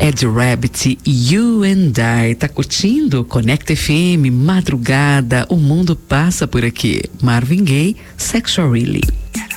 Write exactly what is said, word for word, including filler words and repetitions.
Ed Rabbit, You and I. Tá curtindo? Conecta F M, madrugada, o mundo passa por aqui. Marvin Gaye, Sexual Really.